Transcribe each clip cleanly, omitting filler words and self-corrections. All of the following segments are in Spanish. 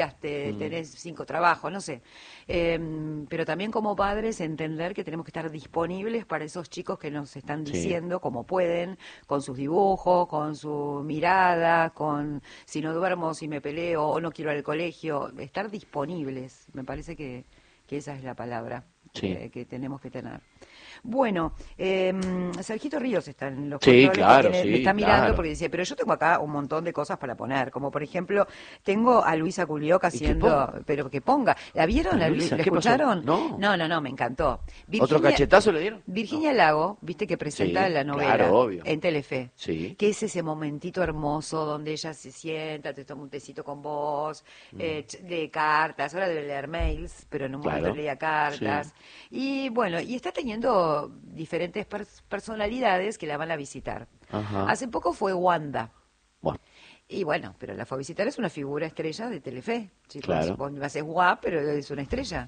tenés 5 trabajos, no sé. Pero también como padres entender que tenemos que estar disponibles para esos chicos que nos están diciendo como pueden, con sus dibujos, con su mirada, con si no duermo, si me peleo o no quiero ir al colegio, estar disponibles. Me parece que esa es la palabra que tenemos que tener. Bueno, Sergito Ríos está en los controles claro, porque me está mirando porque dice, pero yo tengo acá un montón de cosas para poner, como por ejemplo, tengo a Luisa Culioc haciendo, pero que ponga. ¿La vieron? ¿La escucharon? No. No, me encantó. ¿Otro cachetazo le dieron? Virginia Lago, viste que presenta la novela claro, obvio. en Telefe, que es ese momentito hermoso donde ella se sienta, te toma un tecito con vos, lee cartas, ahora debe leer mails, pero en un momento leía cartas. Y bueno, y está teniendo diferentes personalidades que la van a visitar. Hace poco fue Wanda. Y bueno, pero la fue a visitar, es una figura estrella de Telefe. Chicos, vos no haces guap, pero es una estrella.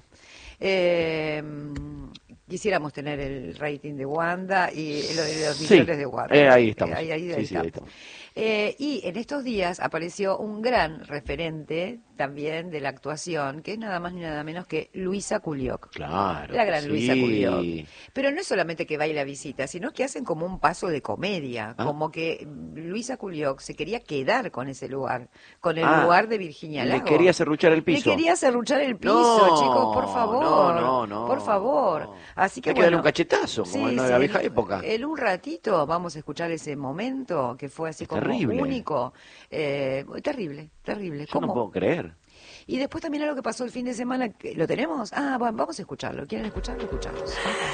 Quisiéramos tener el rating de Wanda y lo de los millones de Wanda. Ahí estamos. Ahí estamos. Y en estos días apareció un gran referente también de la actuación, que es nada más ni nada menos que Luisa Culioc. Claro. La gran Luisa Culioc. Pero no es solamente que va y la visita, sino que hacen como un paso de comedia, como que Luisa Culioc se quería quedar con ese lugar, con el lugar de Virginia Lago. Le quería serruchar el piso. Le quería serruchar el piso, chicos, por favor. No. Por favor. Así que hay que darle un cachetazo, como en la vieja época. En un ratito vamos a escuchar ese momento que fue así como único. Terrible. Yo no puedo creer. Y después también lo que pasó el fin de semana, ¿lo tenemos? Bueno, vamos a escucharlo. ¿Quieren escucharlo? Escuchamos.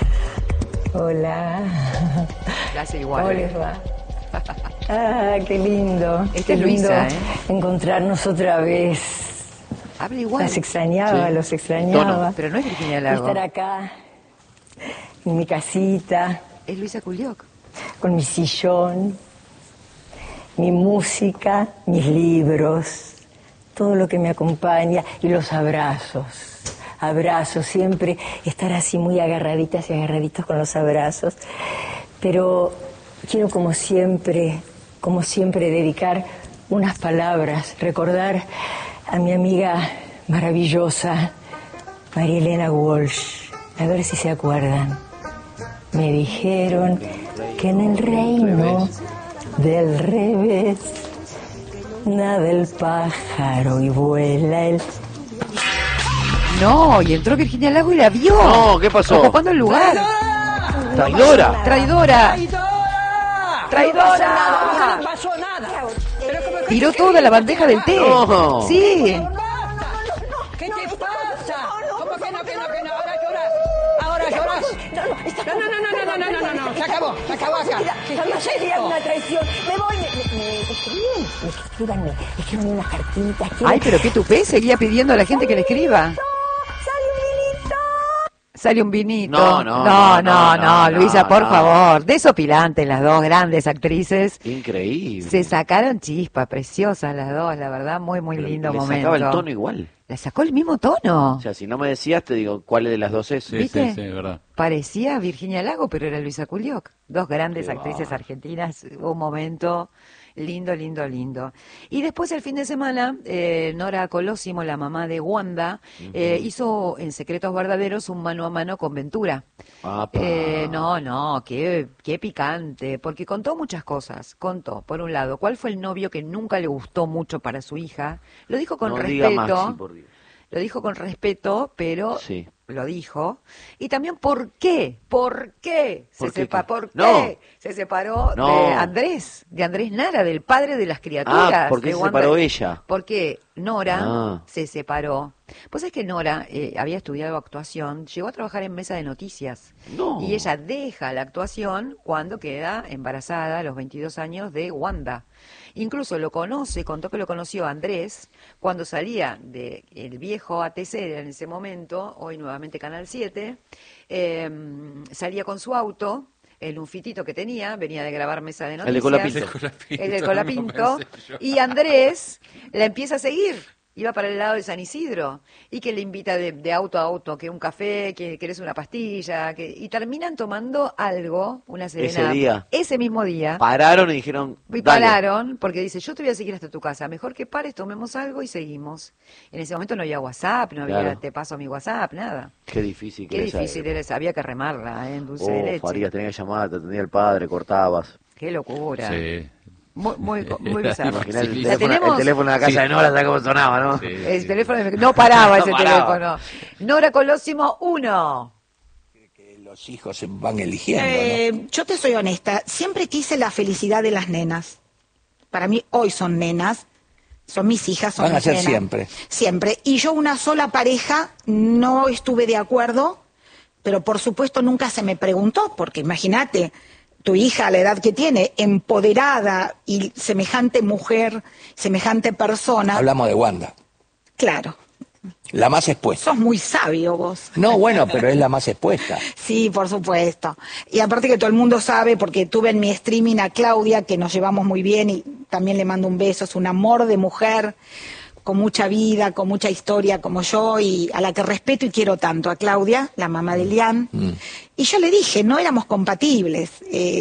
Hola. La hace igual. ¿Cómo les va? Qué lindo. Este es Luisa, encontrarnos otra vez. Habla igual. Los extrañaba. Pero no es Virginia Lago. Estar acá, en mi casita. Es Luisa Culioc. Con mi sillón, mi música, mis libros, todo lo que me acompaña y los abrazos. Abrazos, siempre estar así muy agarraditas y agarraditos con los abrazos. Pero quiero como siempre, dedicar unas palabras, recordar a mi amiga maravillosa, María Elena Walsh, a ver si se acuerdan. Me dijeron que en el reino del revés nada el pájaro y vuela el... No, y entró Virginia Lago y la vio. No, ¿qué pasó? Ocupando el lugar. ¡Traidora! ¡Traidora! No pasó nada. Tiró toda la bandeja del té. No. Sí. ¿Qué te pasa? ¿Cómo que no? Ahora lloras. No. Se acabó acá. No sería una traición. Me voy. Escriban unas cartitas. Ay, pero qué tupé, seguía pidiendo a la gente que le escriba. Sale un vinito. No, Luisa, por favor. Desopilante las dos grandes actrices. Increíble. Se sacaron chispas, preciosas las dos, la verdad, muy lindo momento. Le sacaba el tono igual. Le sacó el mismo tono. O sea, si no me decías, te digo, ¿cuál de las dos es? Sí, ¿viste? sí, verdad. Parecía Virginia Lago, pero era Luisa Culioc. Dos grandes actrices argentinas. Un momento lindo. Y después el fin de semana, Nora Colosimo, la mamá de Wanda, hizo en Secretos Verdaderos un mano a mano con Ventura. Qué picante, porque contó muchas cosas. Contó, por un lado, cuál fue el novio que nunca le gustó mucho para su hija. Lo dijo con respeto. Diga Maxi, por Dios. Lo dijo con respeto, pero lo dijo. Y también por qué se separó de Andrés Nara, del padre de las criaturas. ¿Por qué se separó ella? Porque Nora se separó. Pues es que Nora había estudiado actuación, llegó a trabajar en mesa de noticias. Y ella deja la actuación cuando queda embarazada a los 22 años de Wanda. Incluso contó que lo conoció Andrés cuando salía de el viejo ATC en ese momento, hoy nuevamente Canal 7, salía con su auto, un fitito que tenía, venía de grabar mesa de noticias. El de Colapinto. Y Andrés la empieza a seguir. iba para el lado de San Isidro y que le invita de auto a auto, que un café, que querés una pastilla, y terminan tomando algo, una serenata. Ese mismo día. Pararon y dijeron, y pararon, porque dice, yo te voy a seguir hasta tu casa, mejor que pares, tomemos algo y seguimos. En ese momento no había WhatsApp, no había, te paso mi WhatsApp, nada. Qué difícil que Qué difícil era, había que remarla, en dulce de leche. Farías, tenías que llamar, te atendía el padre, cortabas. Qué locura. Sí. Muy bizarro. Sí, el teléfono de la casa de Nora, ¿sabes cómo sonaba, no? Sí, el teléfono no paraba ese teléfono. Nora Colosimo 1. Que los hijos se van eligiendo, ¿no? Yo te soy honesta, siempre quise la felicidad de las nenas. Para mí hoy son nenas, son mis hijas, son van mis a ser nenas. siempre. Siempre. Y yo una sola pareja no estuve de acuerdo, pero por supuesto nunca se me preguntó, porque imagínate, tu hija a la edad que tiene, empoderada y semejante mujer, semejante persona. Hablamos de Wanda. Claro. La más expuesta. Sos muy sabio vos. No, bueno, pero es la más expuesta. Sí, por supuesto. Y aparte que todo el mundo sabe, porque tuve en mi streaming a Claudia, que nos llevamos muy bien y también le mando un beso, es un amor de mujer, con mucha vida, con mucha historia como yo, y a la que respeto y quiero tanto, a Claudia, la mamá de Lian. Y yo le dije, no éramos compatibles.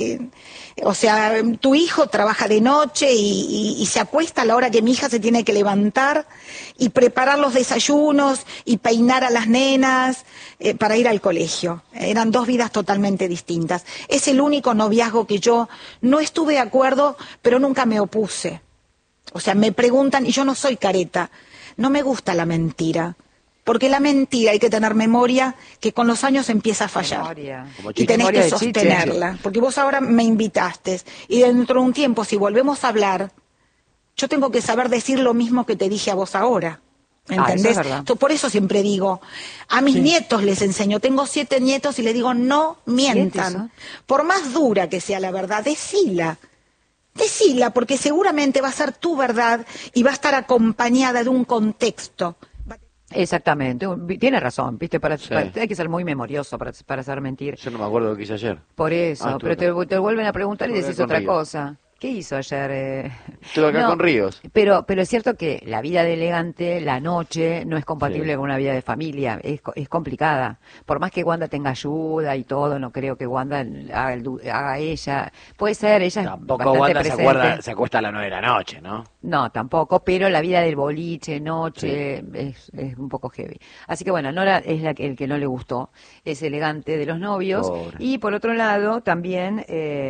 O sea, tu hijo trabaja de noche y se acuesta a la hora que mi hija se tiene que levantar y preparar los desayunos y peinar a las nenas para ir al colegio. Eran dos vidas totalmente distintas. Es el único noviazgo que yo no estuve de acuerdo, pero nunca me opuse. O sea, me preguntan, y yo no soy careta, no me gusta la mentira. Porque la mentira hay que tener memoria que con los años empieza a fallar. Y tenés que sostenerla. Porque vos ahora me invitaste y dentro de un tiempo, si volvemos a hablar, yo tengo que saber decir lo mismo que te dije a vos ahora. ¿Entendés? Por eso siempre digo, a mis nietos les enseño, tengo 7 nietos y les digo, no mientan. Por más dura que sea la verdad, decila. Decila, porque seguramente va a ser tu verdad y va a estar acompañada de un contexto. Exactamente, tiene razón, ¿viste? Hay que ser muy memorioso para saber mentir. Yo no me acuerdo lo que hice ayer. Por eso, pero te vuelven a preguntar y decís otra cosa. ¿Qué hizo ayer? Estuve acá con Ríos. Pero es cierto que la vida de elegante, la noche, no es compatible con una vida de familia, es complicada. Por más que Wanda tenga ayuda y todo, no creo que Wanda haga ella. Puede ser, ella tampoco es Wanda presente. se acuesta a las 9 de la noche, ¿no? No, tampoco, pero la vida del boliche, noche, es un poco heavy. Así que bueno, Nora es el que no le gustó, es elegante de los novios. Pobre. Y por otro lado, también...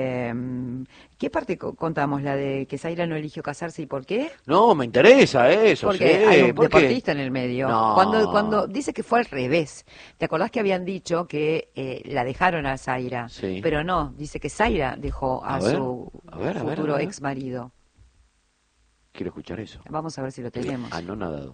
¿qué parte contamos? ¿La de que Zaira no eligió casarse y por qué? No, me interesa eso. Porque hay un deportista en el medio. No. Cuando dice que fue al revés. ¿Te acordás que habían dicho que la dejaron a Zaira? Sí. Pero no, dice que Zaira dejó a su futuro ex marido. Quiero escuchar eso. Vamos a ver si lo tenemos. No nadado.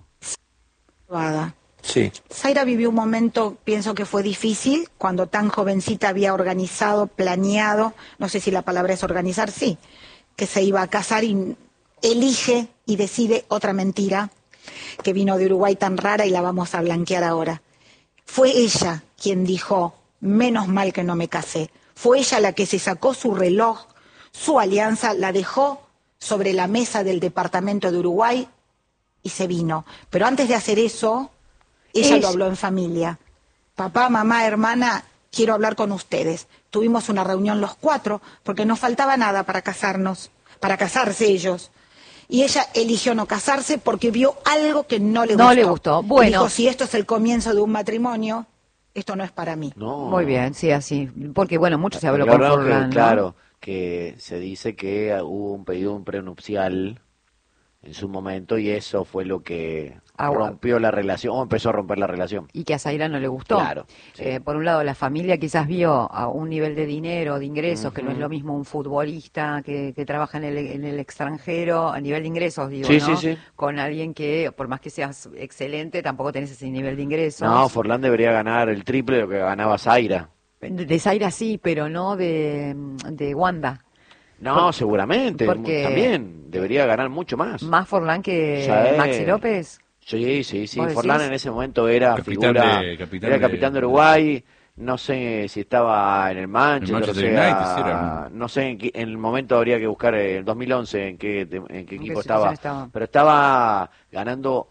Sí. Zaira vivió un momento, pienso que fue difícil, cuando tan jovencita había organizado, planeado, no sé si la palabra es organizar, sí, que se iba a casar y elige y decide otra mentira que vino de Uruguay tan rara y la vamos a blanquear ahora. Fue ella quien dijo, menos mal que no me casé. Fue ella la que se sacó su reloj, su alianza, la dejó sobre la mesa del departamento de Uruguay y se vino. Pero antes de hacer eso... Ella lo habló en familia. Papá, mamá, hermana, quiero hablar con ustedes. Tuvimos una reunión los 4 porque no faltaba nada para casarnos, para casarse ellos. Y ella eligió no casarse porque vio algo que no le gustó. No le gustó. Bueno. Y dijo, si esto es el comienzo de un matrimonio, esto no es para mí. No. Muy bien, sí, así. Porque, bueno, mucho se habló con Furlan, ¿no? Claro, que se dice que hubo un pedido un prenupcial en su momento y eso fue lo que rompió la relación o empezó a romper la relación. Y que a Zaira no le gustó. Claro. Sí. Por un lado, la familia quizás vio a un nivel de dinero, de ingresos, que no es lo mismo un futbolista que trabaja en el extranjero, a nivel de ingresos, digo, ¿no? Sí. Con alguien que, por más que seas excelente, tampoco tenés ese nivel de ingresos. No, Forlán debería ganar el triple de lo que ganaba Zaira. De Zaira sí, pero no de Wanda. No, seguramente, también debería ganar mucho más. ¿Más Forlán que Maxi López? Sí. Forlán en ese momento era capitán de Uruguay. No sé si estaba en el Manchester, no sé en el momento habría que buscar el 2011 en qué equipo estaba, pero estaba ganando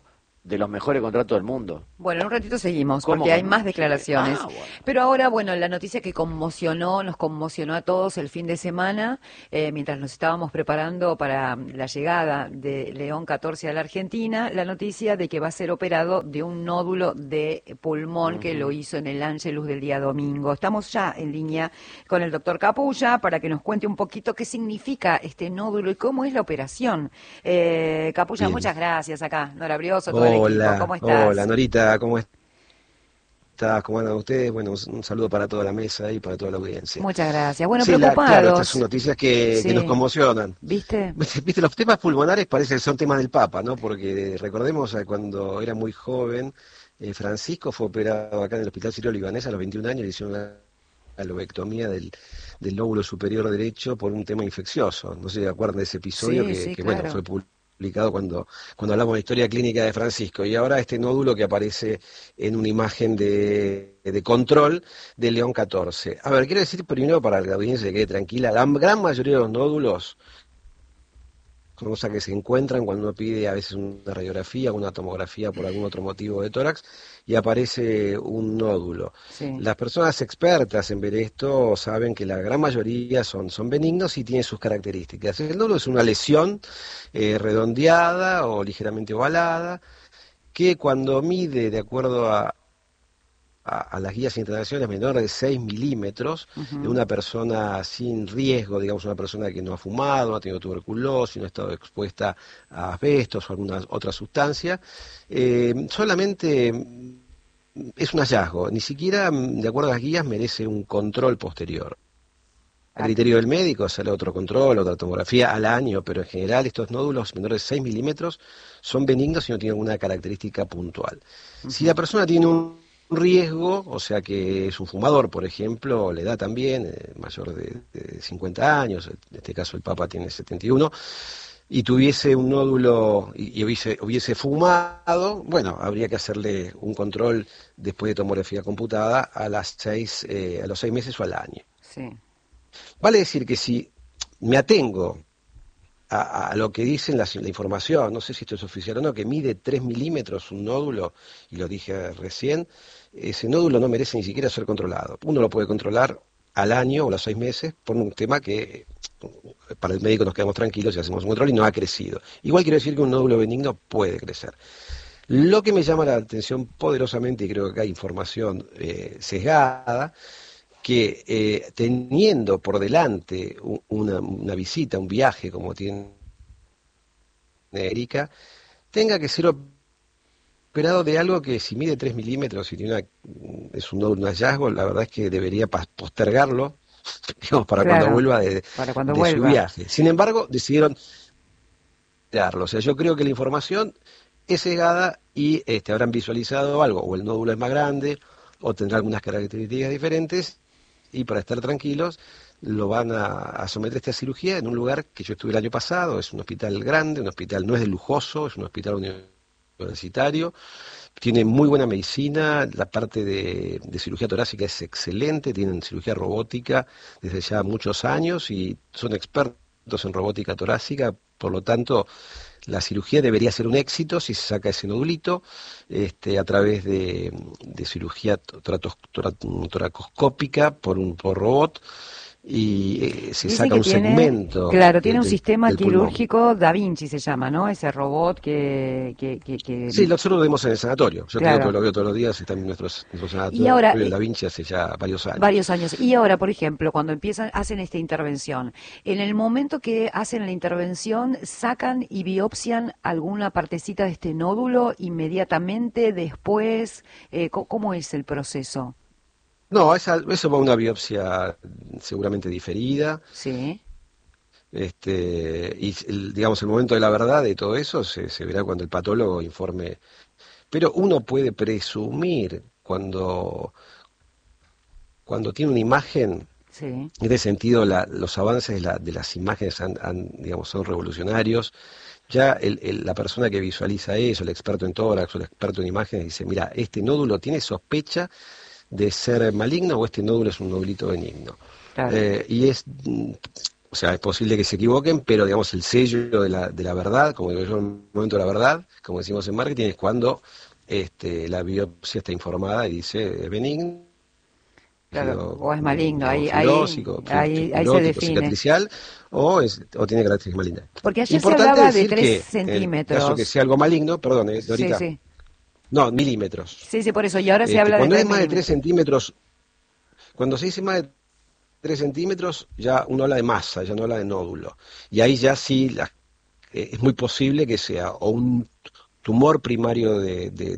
de los mejores contratos del mundo. Bueno, en un ratito seguimos, porque hay más declaraciones. Bueno. Pero ahora, bueno, la noticia que nos conmocionó a todos el fin de semana, mientras nos estábamos preparando para la llegada de León 14 a la Argentina, la noticia de que va a ser operado de un nódulo de pulmón que lo hizo en el Ángelus del día domingo. Estamos ya en línea con el doctor Capulla para que nos cuente un poquito qué significa este nódulo y cómo es la operación. Capulla, muchas gracias acá. Nora Brioso, todo el equipo. ¿Cómo estás? Hola, Norita, ¿cómo estás? ¿Cómo andan ustedes? Bueno, un saludo para toda la mesa y para toda la audiencia. Muchas gracias. Bueno, sí, preocupados. Claro, estas son noticias que nos conmocionan. ¿Viste? Los temas pulmonares parece que son temas del Papa, ¿no? Porque recordemos cuando era muy joven, Francisco fue operado acá en el Hospital Sirio Libanés a los 21 años, le hicieron la lobectomía del lóbulo superior derecho por un tema infeccioso. No sé si se acuerdan de ese episodio que claro. Bueno, fue publicado cuando hablamos de la historia clínica de Francisco, y ahora este nódulo que aparece en una imagen de control de León 14. A ver, quiero decir primero para que la audiencia se quede tranquila, la gran mayoría de los nódulos son cosas que se encuentran cuando uno pide a veces una radiografía, una tomografía por algún otro motivo de tórax y aparece un nódulo. Sí. Las personas expertas en ver esto saben que la gran mayoría son benignos y tienen sus características. El nódulo es una lesión redondeada o ligeramente ovalada que cuando mide, de acuerdo a las guías internacionales, menor de 6 milímetros, de una persona sin riesgo, digamos una persona que no ha fumado, no ha tenido tuberculosis, no ha estado expuesta a asbestos o alguna otra sustancia, solamente es un hallazgo, ni siquiera, de acuerdo a las guías, merece un control posterior. A criterio del médico sale otro control, otra tomografía al año, pero en general estos nódulos menores de 6 milímetros son benignos y no tienen alguna característica puntual. Si la persona tiene un riesgo, o sea que es un fumador, por ejemplo, la edad también, mayor de 50 años, en este caso el Papa tiene 71, y tuviese un nódulo y hubiese fumado, bueno, habría que hacerle un control después de tomografía computada a los 6 meses o al año. Sí. Vale decir que si me atengo a lo que dicen la información, no sé si esto es oficial o no, que mide 3 milímetros un nódulo, y lo dije recién, ese nódulo no merece ni siquiera ser controlado. Uno lo puede controlar al año o a los 6 meses por un tema que para el médico nos quedamos tranquilos y hacemos un control y no ha crecido. Igual quiero decir que un nódulo benigno puede crecer. Lo que me llama la atención poderosamente, y creo que acá hay información sesgada, que teniendo por delante una visita, un viaje como tiene Erika, tenga que ser operado de algo que si mide 3 milímetros y es un hallazgo, la verdad es que debería postergarlo, digamos, para cuando vuelva de su viaje. Sin embargo, decidieron darlo. O sea, yo creo que la información es sesgada y habrán visualizado algo, o el nódulo es más grande, o tendrá algunas características diferentes, y para estar tranquilos lo van a someter a esta cirugía en un lugar que yo estuve el año pasado. Es un hospital grande, un hospital no es de lujoso, es un hospital universitario, tiene muy buena medicina, la parte de cirugía torácica es excelente, tienen cirugía robótica desde ya muchos años y son expertos en robótica torácica, por lo tanto la cirugía debería ser un éxito si se saca ese nodulito a través de cirugía toracoscópica por robot, y se saca un segmento. Claro, tiene un sistema quirúrgico Da Vinci, se llama, ¿no? Ese robot que... Sí, nosotros lo vemos en el sanatorio. Yo creo que lo veo todos los días, está en nuestros sanatorios. Y ahora, Da Vinci hace ya varios años. Y ahora, por ejemplo, cuando hacen esta intervención, en el momento que hacen la intervención, sacan y biopsian alguna partecita de este nódulo inmediatamente, después, ¿cómo es el proceso? No, eso va a una biopsia seguramente diferida. Sí. Y digamos, el momento de la verdad de todo eso se verá cuando el patólogo informe. Pero uno puede presumir cuando tiene una imagen, sí. En este sentido los avances de las imágenes digamos, son revolucionarios. Ya la persona que visualiza eso, el experto en tórax o el experto en imágenes, dice, mira, este nódulo tiene sospecha de ser maligno o este nódulo es un nódulito benigno. Claro. o sea, es posible que se equivoquen, pero digamos el sello de la verdad, como digo yo, el momento de la verdad, como decimos en marketing, es cuando la biopsia está informada y dice es benigno. Claro, o es maligno, ahí se define. Cicatricial, o tiene características malignas. Porque ayer se hablaba de 3 centímetros. En caso que sea algo maligno, perdón, Dorita. Sí. No, milímetros. Sí, por eso, y ahora se habla cuando de es más de 3 centímetros, cuando se dice más de 3 centímetros, ya uno habla de masa, ya no habla de nódulo. Y ahí ya sí es muy posible que sea o un tumor primario de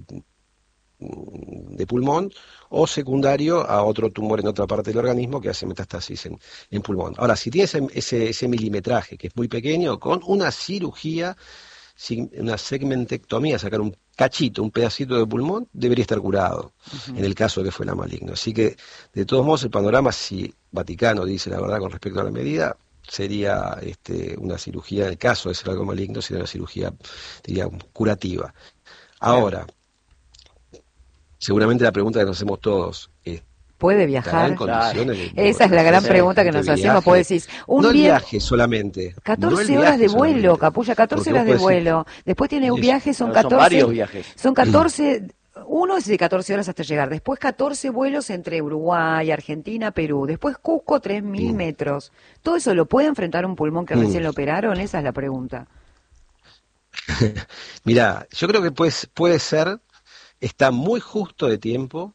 pulmón o secundario a otro tumor en otra parte del organismo que hace metástasis en pulmón. Ahora, si tiene ese milimetraje que es muy pequeño, con una cirugía, una segmentectomía, sacar un cachito, un pedacito de pulmón, debería estar curado, en el caso de que fuera maligno. Así que, de todos modos, el panorama, si Vaticano dice la verdad con respecto a la medida, sería una cirugía, en el caso de ser algo maligno, sería una cirugía, diría, curativa. Ahora, seguramente la pregunta que nos hacemos todos es, ¿puede viajar? Esa es la gran pregunta que nos hacemos. Vos decís, no el viaje solamente. 14 horas de vuelo, Capulla, 14 horas de vuelo. Después tiene un viaje, son 14. Son varios viajes. Son 14, uno es de 14 horas hasta llegar. Después 14 vuelos entre Uruguay, Argentina, Perú. Después Cusco, 3.000 metros. ¿Todo eso lo puede enfrentar un pulmón que recién lo operaron? Esa es la pregunta. Mirá, yo creo que puede ser, está muy justo de tiempo.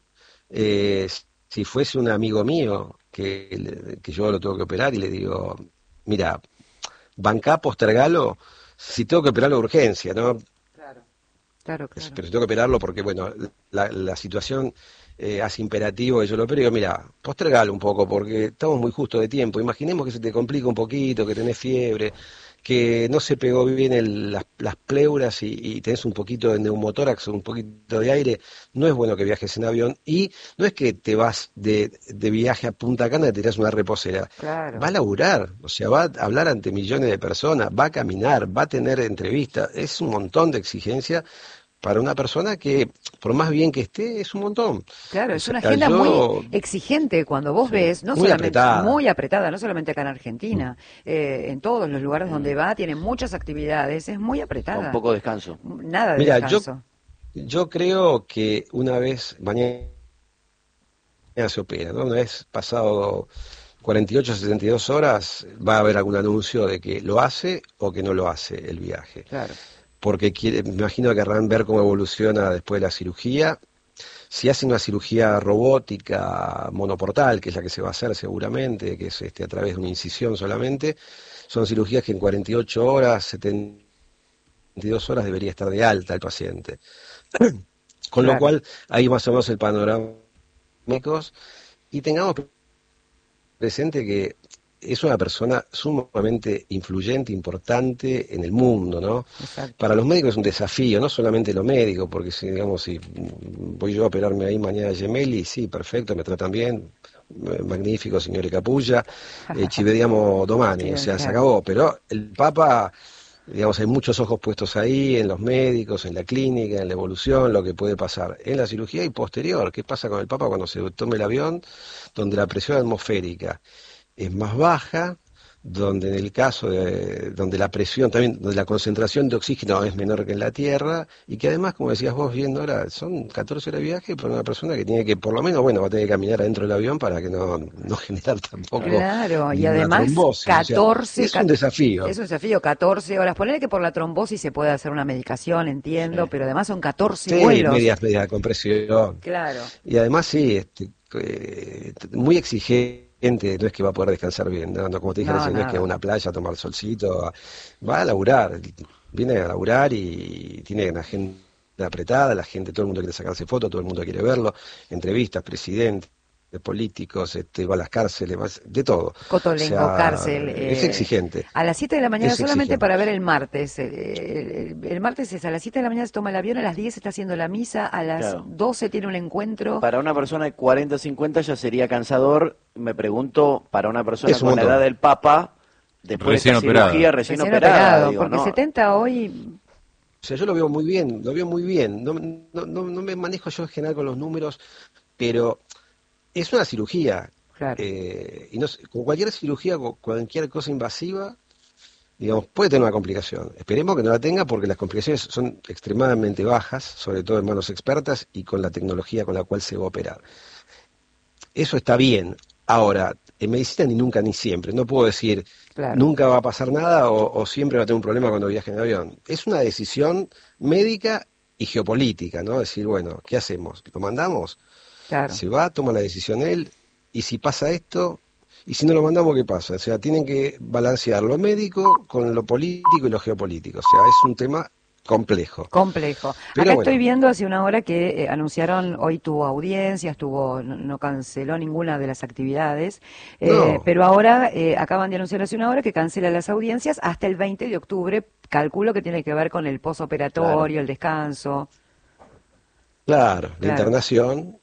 Si fuese un amigo mío que yo lo tengo que operar y le digo, mira, bancá, postergalo, si tengo que operarlo de urgencia, ¿no? Claro. Pero si tengo que operarlo porque, bueno, la situación hace imperativo que yo lo opere, digo, mira, postergalo un poco porque estamos muy justo de tiempo. Imaginemos que se te complica un poquito, que tenés fiebre, que no se pegó bien las pleuras y tenés un poquito de neumotórax, un poquito de aire. No es bueno que viajes en avión y no es que te vas de viaje a Punta Cana y te tirás una reposera. Claro. Va a laburar, o sea, va a hablar ante millones de personas, va a caminar, va a tener entrevistas. Es un montón de exigencia para una persona que, por más bien que esté, es un montón. Claro, es una agenda muy exigente cuando vos ves, no solamente muy apretada, no solamente acá en Argentina, en todos los lugares donde va, tiene muchas actividades, es muy apretada. Con poco descanso. Nada de descanso. Yo creo que una vez, mañana se opera, ¿no? Una vez pasado 48, 72 horas, va a haber algún anuncio de que lo hace o que no lo hace el viaje. Claro. Porque me imagino que querrán ver cómo evoluciona después de la cirugía. Si hacen una cirugía robótica monoportal, que es la que se va a hacer seguramente, que es a través de una incisión solamente, son cirugías que en 48 horas, 72 horas debería estar de alta el paciente. Con lo cual, ahí más o menos el panorama médicos, y tengamos presente que es una persona sumamente influyente, importante en el mundo, ¿no? Exacto. Para los médicos es un desafío, no solamente lo médico, porque si voy yo a operarme ahí mañana a Gemelli, sí, perfecto, me tratan bien, magnífico, señor Capulla, ci vediamo domani, o sea, se acabó, pero el Papa, digamos, hay muchos ojos puestos ahí, en los médicos, en la clínica, en la evolución, lo que puede pasar en la cirugía y posterior. ¿Qué pasa con el Papa cuando se tome el avión, donde la presión atmosférica es más baja, donde en el caso donde la presión también, donde la concentración de oxígeno es menor que en la Tierra, y que además, como decías vos bien, Nora, son 14 horas de viaje para una persona que tiene que, por lo menos, va a tener que caminar adentro del avión para que no generar tampoco. Claro, y además trombosis. 14... es un desafío. Es un desafío, 14 horas. Ponele que por la trombosis se puede hacer una medicación, entiendo, pero además son 14 vuelos. Media compresión. Claro. Y además sí, muy exigente. No es que va a poder descansar bien, no como te dije recién, no es que va a una playa a tomar solcito, va a laburar, viene a laburar y tiene una agenda apretada, la gente, todo el mundo quiere sacarse fotos, todo el mundo quiere verlo, entrevistas, presidentes, políticos, va a las cárceles, de todo. Cotolengo, cárcel. Es exigente. A las 7 de la mañana solamente para ver el martes. El martes es a las 7 de la mañana se toma el avión, a las 10 se está haciendo la misa, a las 12 tiene un encuentro. Para una persona de 40, 50 ya sería cansador. Me pregunto, para una persona con la edad del Papa, después de esta cirugía recién operada. Digo, porque 70 hoy... O sea, yo lo veo muy bien. No me manejo yo en general con los números, pero es una cirugía. Claro. Y no, con cualquier cirugía, con cualquier cosa invasiva, digamos, puede tener una complicación. Esperemos que no la tenga porque las complicaciones son extremadamente bajas, sobre todo en manos expertas y con la tecnología con la cual se va a operar. Eso está bien. Ahora, en medicina ni nunca ni siempre. No puedo decir nunca va a pasar nada o siempre va a tener un problema cuando viaje en avión. Es una decisión médica y geopolítica, ¿no? Decir, bueno, ¿qué hacemos? ¿Lo mandamos? Claro. Se va, toma la decisión él, y si pasa esto, y si no lo mandamos, ¿qué pasa? O sea, tienen que balancear lo médico con lo político y lo geopolítico. O sea, es un tema complejo. Pero acá estoy viendo hace una hora que anunciaron, hoy tuvo audiencias, no canceló ninguna de las actividades, pero ahora acaban de anunciar hace una hora que cancela las audiencias hasta el 20 de octubre, calculo que tiene que ver con el posoperatorio, el descanso. Claro, la internación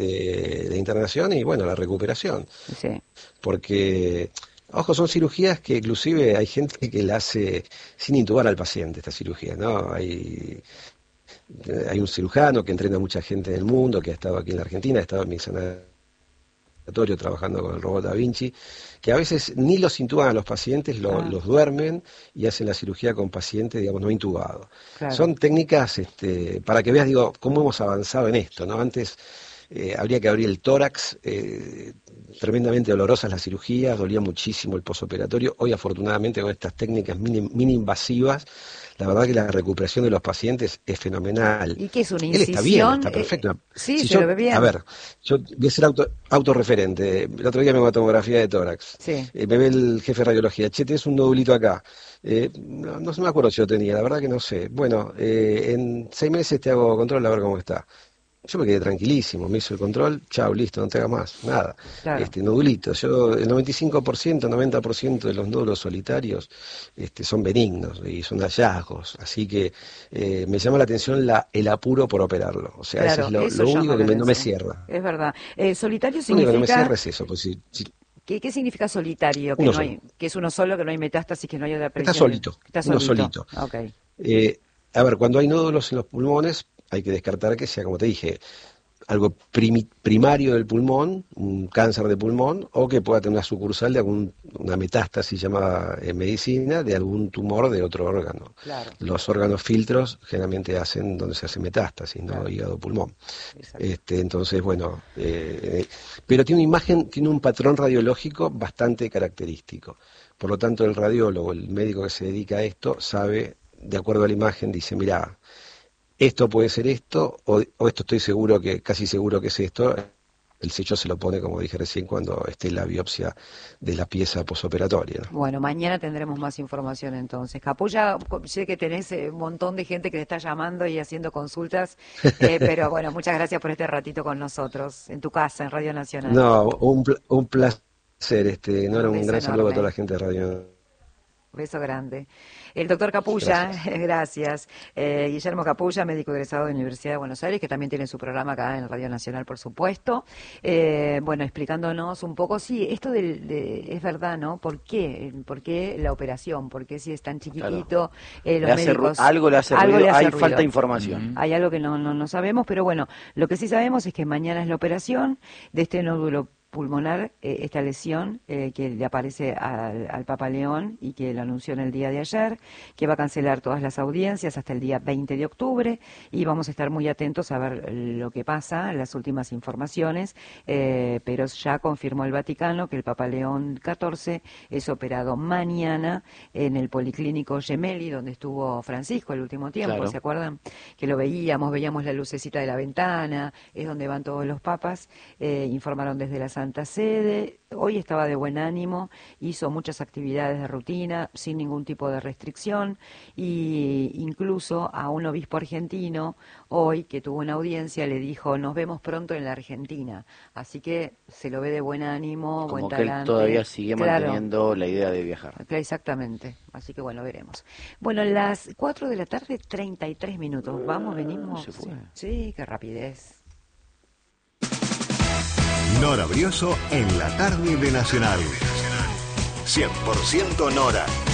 y bueno, la recuperación. Sí. Porque, ojo, son cirugías que inclusive hay gente que la hace sin intubar al paciente, esta cirugía, ¿no? Hay un cirujano que entrena a mucha gente en el mundo, que ha estado aquí en la Argentina, ha estado en mi sanatorio trabajando con el robot Da Vinci, que a veces ni los intuban a los pacientes, los duermen y hacen la cirugía con pacientes, digamos, no intubados. Claro. Son técnicas, para que veas, digo, cómo hemos avanzado en esto, ¿no? Antes habría que abrir el tórax, tremendamente dolorosas las cirugías, dolía muchísimo el posoperatorio. Hoy, afortunadamente, con estas técnicas mini invasivas, la verdad que la recuperación de los pacientes es fenomenal. ¿Y qué es una incisión? Él está bien, está perfecto. Sí, si se lo ve bien. A ver, yo voy a ser autorreferente. El otro día me hago tomografía de tórax. Sí. Me ve el jefe de radiología. Che, tenés un nodulito acá. No me acuerdo si lo tenía, la verdad que no sé. Bueno, en 6 meses te hago control a ver cómo está. Yo me quedé tranquilísimo, me hizo el control, chao, listo, no te haga más, nada. Claro. Nodulitos, el 95%, 90% de los nódulos solitarios son benignos y son hallazgos, así que me llama la atención el apuro por operarlo. O sea, claro, eso es lo único que no me cierra. Es verdad. Solitario significa... Lo único que no me cierra es eso. Pues, ¿Qué significa solitario? Que es uno solo, que no hay metástasis, que no hay otra presión. Está solito. Uno solito. Okay. A ver, cuando hay nódulos en los pulmones, hay que descartar que sea, como te dije, algo primario del pulmón, un cáncer de pulmón, o que pueda tener una sucursal de una metástasis llamada en medicina de algún tumor de otro órgano. Claro. Los órganos filtros generalmente hacen donde se hace metástasis, ¿no? Claro. Hígado, pulmón. Entonces, bueno, pero tiene un patrón radiológico bastante característico. Por lo tanto, el radiólogo, el médico que se dedica a esto, sabe, de acuerdo a la imagen, dice, mirá, esto puede ser esto, o esto casi seguro que es esto. El sello se lo pone, como dije recién, cuando esté la biopsia de la pieza posoperatoria, ¿no? Bueno, mañana tendremos más información entonces. Capulla, sé que tenés un montón de gente que te está llamando y haciendo consultas, pero bueno, muchas gracias por este ratito con nosotros, en tu casa, en Radio Nacional. No, un placer, un gran saludo a toda la gente de Radio Nacional. Beso grande. El doctor Capulla, gracias. Guillermo Capulla, médico egresado de la Universidad de Buenos Aires, que también tiene su programa acá en Radio Nacional, por supuesto. Bueno, explicándonos un poco, sí, esto es verdad, ¿no? ¿Por qué la operación? ¿Por qué si es tan chiquitito? Claro. Los médicos... Algo le hace ruido, hay falta de información. Hay algo que no sabemos, pero bueno, lo que sí sabemos es que mañana es la operación de este nódulo pulmonar, esta lesión que le aparece al Papa León y que lo anunció en el día de ayer, que va a cancelar todas las audiencias hasta el día 20 de octubre y vamos a estar muy atentos a ver lo que pasa, las últimas informaciones, pero ya confirmó el Vaticano que el Papa León XIV es operado mañana en el Policlínico Gemelli, donde estuvo Francisco el último tiempo, claro. ¿Se acuerdan? Que lo veíamos la lucecita de la ventana, es donde van todos los papas, informaron desde la Santa Sede. Hoy estaba de buen ánimo, hizo muchas actividades de rutina sin ningún tipo de restricción y incluso a un obispo argentino hoy que tuvo una audiencia le dijo nos vemos pronto en la Argentina, así que se lo ve de buen ánimo, como buen que talante. Él todavía sigue manteniendo la idea de viajar. Exactamente, así que bueno, veremos. Bueno, las 4 de la tarde, 33 minutos, vamos, venimos. Se fue. Sí, qué rapidez. Nora Brioso en la tarde de Nacional. 100% Nora.